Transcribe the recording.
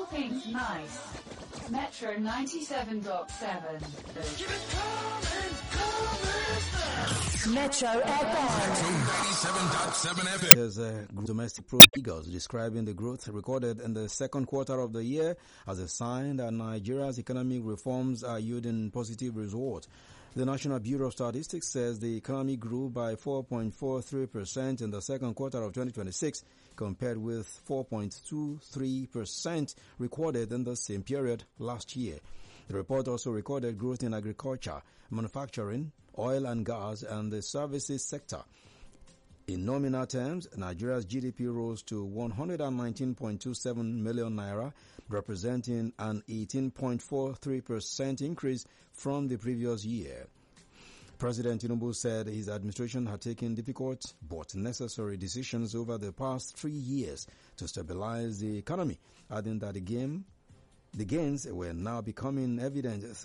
Think nice. Metro 97.7. Metro FM. 97.7 FM. There's domestic figures describing the growth recorded in the second quarter of the year as a sign that Nigeria's economic reforms are yielding positive results. The National Bureau of Statistics says the economy grew by 4.43% in the second quarter of 2026 compared with 4.23% recorded in the same period last year. The report also recorded growth in agriculture, manufacturing, oil and gas, and the services sector. In nominal terms, Nigeria's GDP rose to 119.27 million naira, representing an 18.43% increase from the previous year. President Tinubu said his administration had taken difficult but necessary decisions over the past 3 years to stabilize the economy, adding that the gains were now becoming evident